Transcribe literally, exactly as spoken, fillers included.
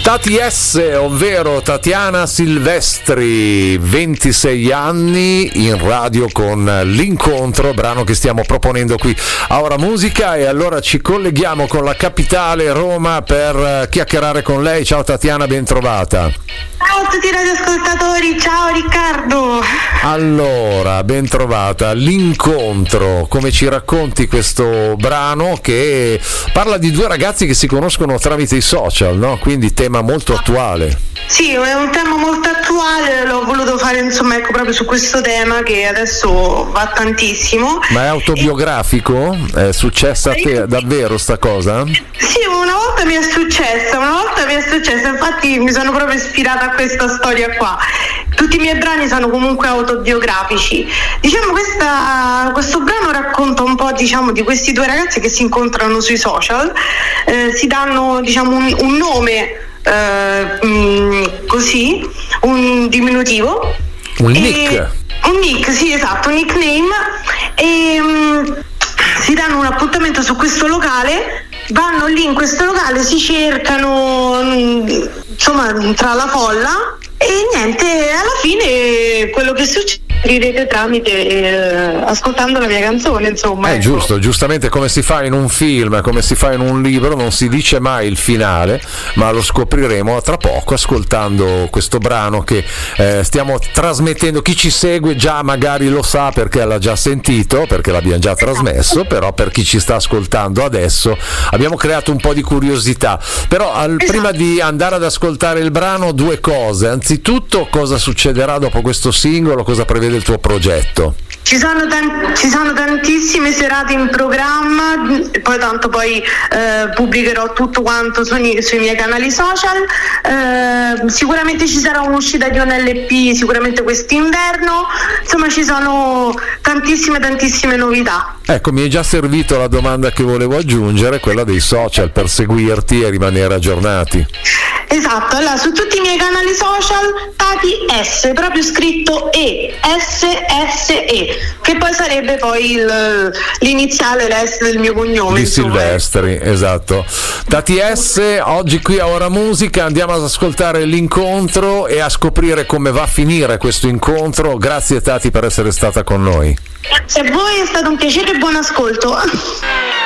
Tati S, ovvero Tatiana Silvestri, ventisei anni, in radio con L'Incontro, brano che stiamo proponendo qui a Ora Musica, e allora ci colleghiamo con la capitale, Roma, per chiacchierare con lei. Ciao Tatiana, ben trovata. Ciao a tutti i radioascoltatori, ciao Riccardo. Allora, ben trovata. L'Incontro, come ci racconti questo brano che parla di due ragazzi che si conoscono tramite i social, no? Quindi tema molto attuale. Sì, è un tema molto attuale, l'ho voluto fare insomma ecco proprio su questo tema che adesso va tantissimo. Ma è autobiografico? È successa a te davvero sta cosa? Sì, una volta mi è successa, una volta mi è successa, infatti mi sono proprio ispirata a questa storia qua. Tutti i miei brani sono comunque autobiografici. Diciamo questa, questo brano racconta un po' diciamo di questi due ragazzi che si incontrano sui social, eh, si danno diciamo un, un nome Uh, mh, così, un diminutivo, un nick, un nick, sì esatto, un nickname, e mh, si danno un appuntamento su questo locale, vanno lì in questo locale, si cercano mh, insomma tra la folla, e niente, alla fine quello che succede direte tramite eh, ascoltando la mia canzone, insomma. È ecco. giusto, giustamente, come si fa in un film, come si fa in un libro, non si dice mai il finale, ma lo scopriremo tra poco ascoltando questo brano che eh, stiamo trasmettendo. Chi ci segue già magari lo sa perché l'ha già sentito, perché l'abbiamo già trasmesso, però per chi ci sta ascoltando adesso abbiamo creato un po' di curiosità. Però al, esatto. prima di andare ad ascoltare il brano, due cose. Anzitutto, cosa succederà dopo questo singolo, cosa prevede del tuo progetto? Ci sono, tan- ci sono tantissime serate in programma, e poi tanto poi eh, pubblicherò tutto quanto sui, sui miei canali social. Eh, sicuramente ci sarà un'uscita di un L P sicuramente quest'inverno, insomma ci sono tantissime tantissime novità. Ecco, mi è già servito la domanda che volevo aggiungere, quella dei social, per seguirti e rimanere aggiornati. Esatto, allora su tutti i miei canali social Tati S, proprio scritto E, S S E, che poi sarebbe poi il, l'iniziale, l'S del mio cognome. Di insomma. Silvestri, esatto. Tati S, oggi qui a Ora Musica andiamo ad ascoltare L'Incontro e a scoprire come va a finire questo incontro. Grazie Tati per essere stata con noi. Grazie a voi, è stato un piacere e buon ascolto.